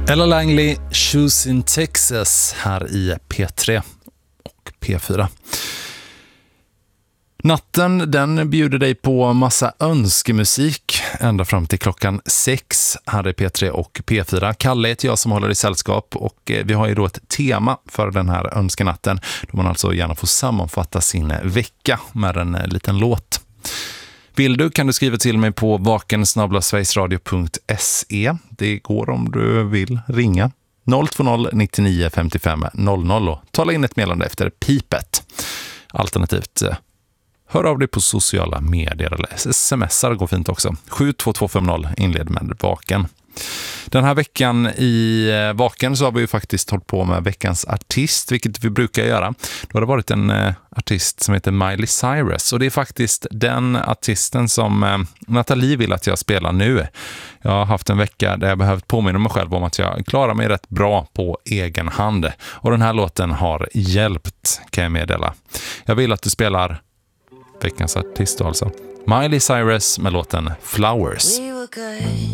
Ella Langley, Shoes in Texas här i P3 och P4. Natten, den bjuder dig på massa önskemusik ända fram till klockan 6 här i P3 och P4. Kalle heter jag som håller i sällskap och vi har ju då ett tema för den här önskenatten då man alltså gärna får sammanfatta sin vecka med en liten låt. Vill du kan du skriva till mig på vaken@sverigesradio.se. Det går om du vill ringa 020 99 55 00 och tala in ett meddelande efter pipet. Alternativt hör av dig på sociala medier eller smsar går fint också. 72250 inled med Vaken. Den här veckan i Vaken så har vi ju faktiskt hållit på med veckans artist, vilket vi brukar göra. Då har det varit en artist som heter Miley Cyrus och det är faktiskt den artisten som Nathalie vill att jag spelar nu. Jag har haft en vecka där jag behövt påminna mig själv om att jag klarar mig rätt bra på egen hand och den här låten har hjälpt, kan jag meddela. Jag vill att du spelar veckans artist alltså. Miley Cyrus med låten Flowers.